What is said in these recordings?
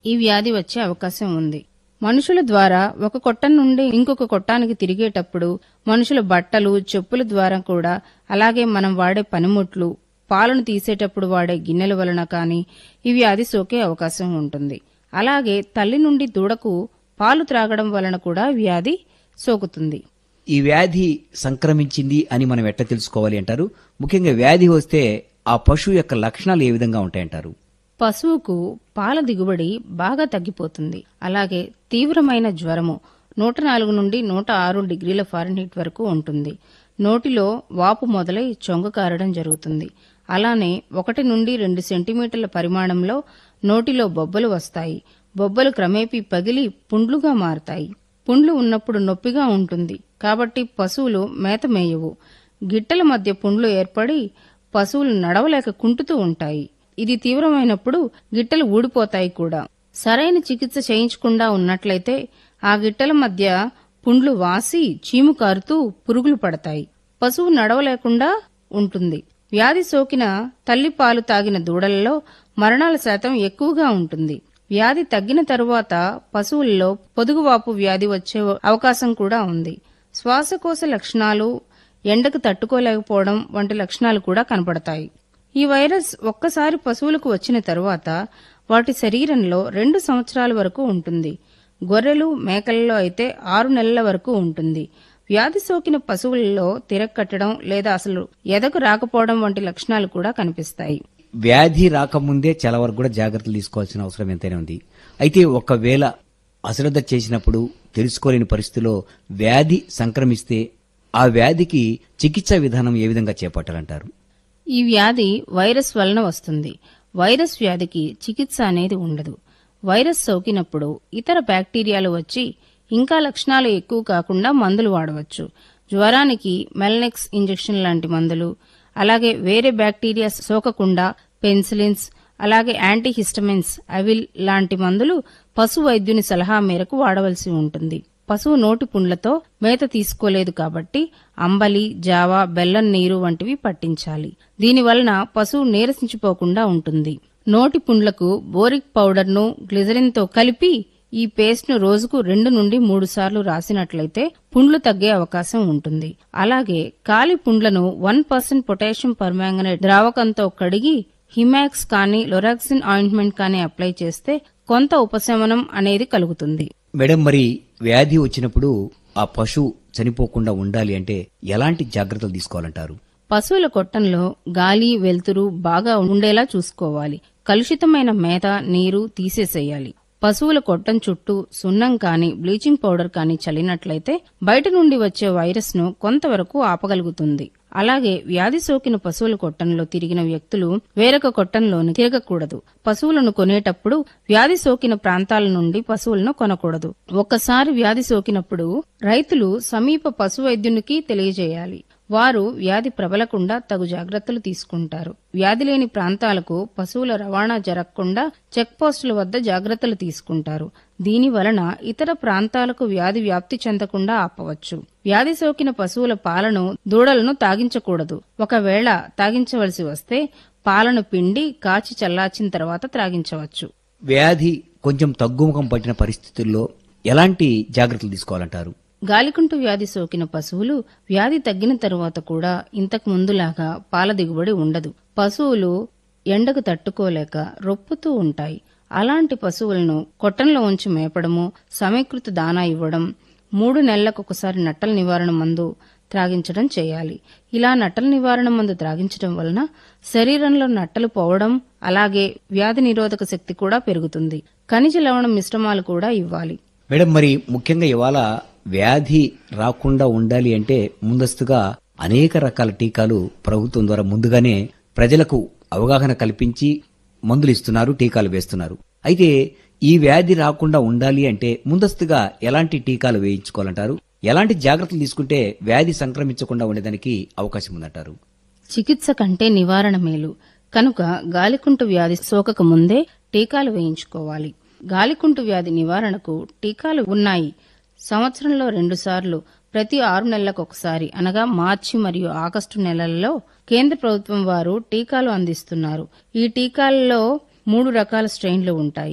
ఈ వ్యాధి వచ్చే అవకాశం ఉంది. మనుషుల ద్వారా ఒక కొట్టం నుండి ఇంకొక కొట్టానికి తిరిగేటప్పుడు, మనుషుల బట్టలు, చెప్పుల ద్వారా కూడా, అలాగే మనం వాడే పనిముట్లు, పాలను తీసేటప్పుడు వాడే గిన్నెల వలన కానీ ఈ వ్యాధి సోకే అవకాశం ఉంటుంది. అలాగే తల్లి నుండి దూడకు పాలు త్రాగడం వలన కూడా వ్యాధి సోకుతుంది. ఈ వ్యాధి సంక్రమించింది అని మనం ఎట్లా తెలుసుకోవాలి అంటారు? ముఖ్యంగా వ్యాధి వస్తే ఆ పశువు యొక్క లక్షణాలు ఏ విధంగా ఉంటాయంటారు? పశువుకు పాల దిగుబడి బాగా తగ్గిపోతుంది. అలాగే తీవ్రమైన జ్వరము 104 నుండి 106 డిగ్రీల ఫారెన్హీట్ వరకు ఉంటుంది. నోటిలో వాపు మొదలై చొంగ కారడం జరుగుతుంది. అలానే 1 నుండి 2 సెంటీమీటర్ల పరిమాణంలో నోటిలో బొబ్బలు వస్తాయి. బొబ్బలు క్రమేపీ పగిలి పుండ్లుగా మారతాయి. పుండ్లు ఉన్నప్పుడు నొప్పిగా ఉంటుంది కాబట్టి పశువులు మేత మేయవు. గిట్టల మధ్య పుండ్లు ఏర్పడి పశువులు నడవలేక కుంటుతూ ఉంటాయి. ఇది తీవ్రమైనప్పుడు గిట్టలు ఊడిపోతాయి కూడా. సరైన చికిత్స చేయించకుండా ఉన్నట్లయితే ఆ గిట్టల మధ్య పుండ్లు వాసి చీము కారుతూ పురుగులు పడతాయి. పశువు నడవలేకుండా ఉంటుంది. వ్యాధి సోకిన తల్లి పాలు తాగిన దూడలలో మరణాల శాతం ఎక్కువగా ఉంటుంది. వ్యాధి తగ్గిన తరువాత పశువుల్లో పొదుగువాపు వ్యాధి వచ్చే అవకాశం కూడా ఉంది. శ్వాసకోశ లక్షణాలు, ఎండకు తట్టుకోలేకపోవడం వంటి లక్షణాలు కూడా కనపడతాయి. ఈ వైరస్ ఒక్కసారి పశువులకు వచ్చిన తరువాత వాటి శరీరంలో 2 సంవత్సరాల వరకు ఉంటుంది. గొర్రెలు, మేకలలో అయితే 6 నెలల వరకు ఉంటుంది. వ్యాధి సోకిన పశువులలో తిరక్కట్టడం లేదా అసలు ఎదకు రాకపోవడం వంటి లక్షణాలు కూడా కనిపిస్తాయి. వ్యాధి రాకముందే చాలా వరకు కూడా జాగ్రత్తలు తీసుకోవాల్సిన అవసరం ఎంతైనా ఉంది. అయితే ఒకవేళ అశ్రద్ధ చేసినప్పుడు తెలుసుకోలేని పరిస్థితిలో వ్యాధి సంక్రమిస్తే ఆ వ్యాధికి చికిత్సా విధానం ఏ విధంగా చేపట్టాలంటారు? ఈ వ్యాధి వైరస్ వలన వస్తుంది. వైరస్ వ్యాధికి చికిత్స అనేది ఉండదు. వైరస్ సోకినప్పుడు ఇతర బ్యాక్టీరియాలు వచ్చి ఇంకా లక్షణాలు ఎక్కువ కాకుండా మందులు వాడవచ్చు. జ్వరానికి మెల్నెక్స్ ఇంజెక్షన్ లాంటి మందులు, అలాగే వేరే బ్యాక్టీరియా సోకకుండా పెన్సిలిన్స్, అలాగే యాంటీహిస్టమిన్స్, అవిల్ లాంటి మందులు పశు వైద్యుని సలహా మేరకు వాడవలసి ఉంటుంది. పశువు నోటి పుండ్లతో మేత తీసుకోలేదు కాబట్టి అంబలి, జావ, బెల్లం నీరు వంటివి పట్టించాలి. దీనివలన పశువు నీరసించిపోకుండా ఉంటుంది. నోటి పుండ్లకు బోరిక్ పౌడర్ను గ్లిజరిన్తో కలిపి ఈ పేస్ట్ను రోజుకు 2 నుండి 3 సార్లు రాసినట్లయితే పుండ్లు తగ్గే అవకాశం ఉంటుంది. అలాగే కాలి పుండ్లను 1% పొటాషియం పర్మాంగనేట్ ద్రావకంతో కడిగి హిమాక్స్ కానీ లొరాక్సిన్ ఆయింట్మెంట్ కానీ అప్లై చేస్తే కొంత ఉపశమనం అనేది కలుగుతుంది. మేడం, మరి వ్యాధి వచ్చినప్పుడు ఆ పశువు చనిపోకుండా ఉండాలి అంటే ఎలాంటి జాగ్రత్తలు తీసుకోవాలంటారు? పశువుల కొట్టంలో గాలి, వెలుతురు బాగా ఉండేలా చూసుకోవాలి. కలుషితమైన మేత, నీరు తీసేసేయాలి. పశువుల కొట్టం చుట్టూ సున్నం కానీ బ్లీచింగ్ పౌడర్ కానీ చల్లినట్లయితే బయట నుండి వచ్చే వైరస్ ను కొంతవరకు ఆపగలుగుతుంది. అలాగే వ్యాధి సోకిన పశువుల కొట్టంలో తిరిగిన వ్యక్తులు వేరొక కొట్టంలోని తిరగకూడదు. పశువులను కొనేటప్పుడు వ్యాధి సోకిన ప్రాంతాల నుండి పశువులను కొనకూడదు. ఒక్కసారి వ్యాధి సోకినప్పుడు రైతులు సమీప పశు వైద్యునికి తెలియజేయాలి. వారు వ్యాధి ప్రబలకుండా తగు జాగ్రత్తలు తీసుకుంటారు. వ్యాధి లేని ప్రాంతాలకు పశువుల రవాణా జరగకుండా చెక్ పోస్టుల వద్ద జాగ్రత్తలు తీసుకుంటారు. దీని వలన ఇతర ప్రాంతాలకు వ్యాధి వ్యాప్తి చెందకుండా ఆపవచ్చు. వ్యాధి సోకిన పశువుల పాలను దూడలను తాగించకూడదు. ఒకవేళ తాగించవలసి వస్తే పాలను పిండి కాచి చల్లార్చిన తర్వాత త్రాగించవచ్చు. వ్యాధి కొంచెం తగ్గుముఖం పట్టిన పరిస్థితుల్లో ఎలాంటి జాగ్రత్తలు తీసుకోవాలంటారు? గాలికుంటు వ్యాధి సోకిన పశువులు వ్యాధి తగ్గిన తరువాత కూడా ఇంతకు ముందులాగా పాల దిగుబడి ఉండదు. పశువులు ఎండకు తట్టుకోలేక రొప్పుతూ ఉంటాయి. అలాంటి పశువులను కొట్టంలో ఉంచి మేపడము, సమీకృత దానా ఇవ్వడం, 3 నెలలకొకసారి నట్టల నివారణ మందు త్రాగించడం చేయాలి. ఇలా నట్టల నివారణ మందు త్రాగించడం వలన శరీరంలో నట్టలు పోవడం, అలాగే వ్యాధి నిరోధక శక్తి కూడా పెరుగుతుంది. ఖనిజ లవణం మిశ్రమాలు కూడా ఇవ్వాలి. మేడం, మరి ముఖ్యంగా ఇవాళ వ్యాధి రాకుండా ఉండాలి అంటే ముందస్తుగా అనేక రకాల టీకాలు ప్రభుత్వం ద్వారా ముందుగానే ప్రజలకు అవగాహన కల్పించి మందులు ఇస్తున్నారు, టీకాలు వేస్తున్నారు. అయితే ఈ వ్యాధి రాకుండా ఉండాలి అంటే ముందస్తుగా ఎలాంటి టీకాలు వేయించుకోవాలంటారు? ఎలాంటి జాగ్రత్తలు తీసుకుంటే వ్యాధి సంక్రమించకుండా ఉండేదానికి అవకాశం ఉందంటారు? చికిత్స కంటే నివారణ మేలు కనుక గాలికుంటు వ్యాధి సోకక ముందే టీకాలు వేయించుకోవాలి. గాలికుంటు వ్యాధి నివారణకు టీకాలు ఉన్నాయి. సంవత్సరంలో 2 సార్లు ప్రతి 6 నెలలకొకసారి అనగా మార్చి మరియు ఆగస్టు నెలలలో కేంద్ర ప్రభుత్వం వారు టీకాలు అందిస్తున్నారు. ఈ టీకాలలో 3 రకాల స్ట్రెయిన్లు ఉంటాయి.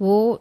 ఓ